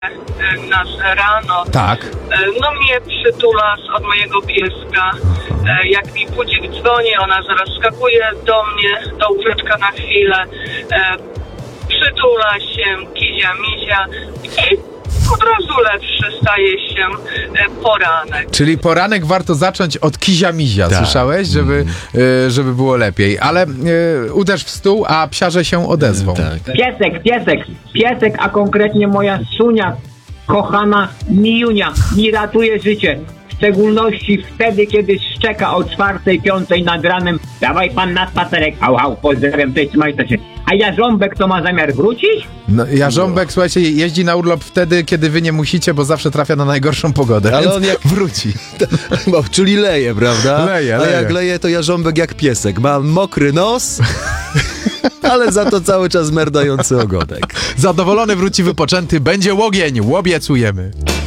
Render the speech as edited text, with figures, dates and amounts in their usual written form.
nas rano. Tak. No mnie przytula od mojego pieska. Jak mi budzik dzwoni, ona zaraz skakuje do mnie, do łóżeczka na chwilę. Przytula się, kizia, mizia i od razu lepszy staje się poranek. Czyli poranek warto zacząć od kizia-mizia, Tak. słyszałeś? Żeby było lepiej. Ale uderz w stół, a psiarze się odezwą. Tak. Piesek, a konkretnie moja Sunia, kochana Mijunia, mi ratuje życie. W szczególności wtedy, kiedy szczeka o 4:00-5:00 nad ranem. Dawaj pan na spacerek. Au, pozdrawiam, cześć, trzymajcie się. A Jarząbek to ma zamiar wrócić? No, Jarząbek, słuchajcie, jeździ na urlop wtedy, kiedy wy nie musicie, bo zawsze trafia na najgorszą pogodę, Ale więc on jak- wróci. Bo, czyli leje, prawda? Leje. A jak leje, to jarząbek jak piesek. Ma mokry nos, ale za to cały czas merdający ogonek. Zadowolony wróci wypoczęty, będzie łogień, łobiecujemy.